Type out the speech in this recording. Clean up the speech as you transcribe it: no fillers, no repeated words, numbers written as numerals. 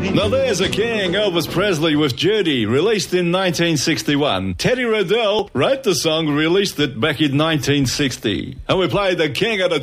Now there's a king, Elvis Presley with Judy, released in 1961. Teddy Riddell wrote the song, released it back in 1960. And we played the king of the